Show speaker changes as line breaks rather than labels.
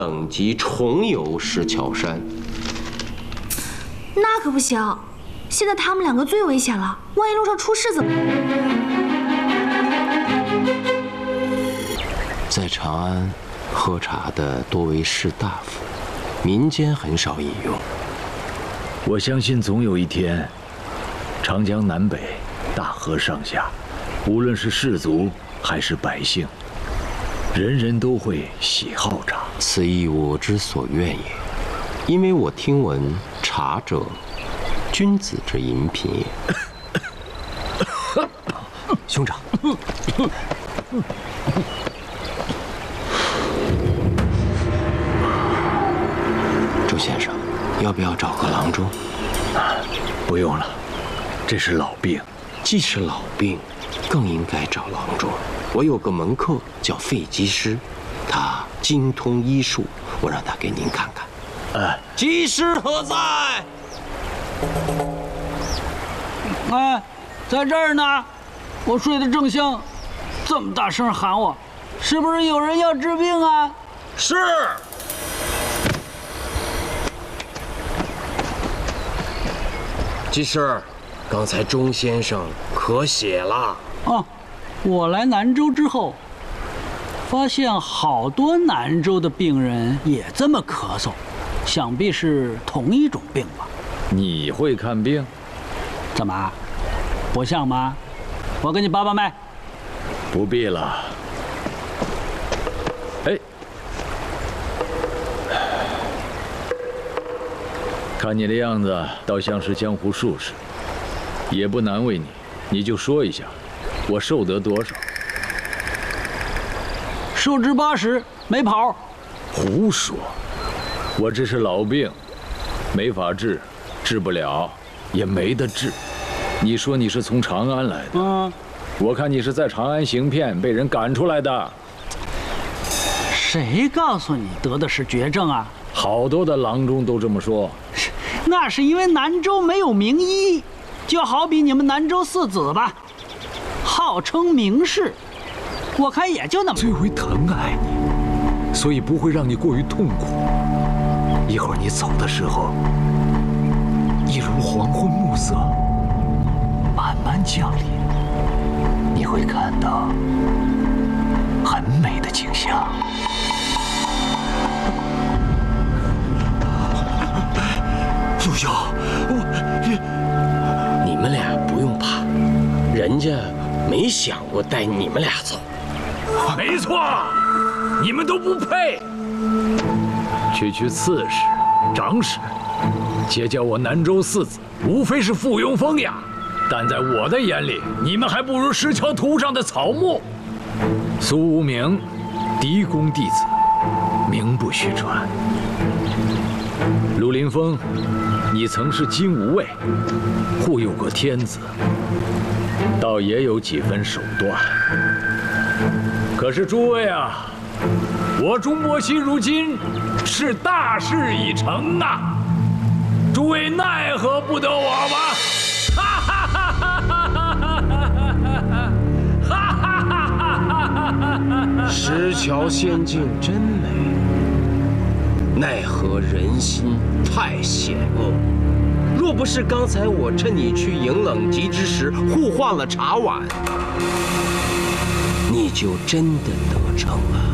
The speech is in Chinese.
等级重游石桥山。
那可不行，现在他们两个最危险了，万一路上出事怎么？
在长安，喝茶的多为士大夫，民间很少饮用。
我相信总有一天，长江南北、大河上下，无论是士族还是百姓，人人都会喜好茶。
此亦我之所愿也。因为我听闻茶者，君子之饮品也。兄长，周先生，要不要找个郎中？
不用了，这是老病。
既是老病，更应该找郎中。我有个门客叫费基师，他精通医术，我让他给您看看。技师何在？
哎，在这儿呢，我睡得正香，这么大声喊我，是不是有人要治病啊？
是。技师，刚才钟先生咳血了。
哦，我来南州之后，发现好多南州的病人也这么咳嗽，想必是同一种病吧？
你会看病？
怎么，不像吗？我给你把把脉。
不必了。哎，看你的样子，倒像是江湖术士，也不难为你，你就说一下，我受得多少？
寿至80，没跑。
胡说！我这是老病，没法治，治不了，也没得治。你说你是从长安来的，我看你是在长安行骗，被人赶出来的。
谁告诉你得的是绝症啊？
好多的郎中都这么说。
那是因为南州没有名医，就好比你们南州四子吧，号称名士，我看也就那么。
最为疼爱你，所以不会让你过于痛苦。一会儿你走的时候，一如黄昏暮色，慢慢降临，你会看到很美的景象。
陆兄，你们俩不用怕，人家没想过带你们俩走。
没错，你们都不配。区刺史、长史，结交我南州四子，无非是附庸风雅，但在我的眼里，你们还不如石桥图上的草木。苏无名，嫡公弟子，名不虚传。陆林峰，你曾是金吾卫，护佑过天子，倒也有几分手段。可是诸位啊，我钟伯希如今是大事已成啊，诸位奈何不得我吧？哈哈哈哈哈哈！
石桥仙境真美，奈何人心太险恶。若不是刚才我趁你去迎冷极之时互换了茶碗，你就真的得逞了。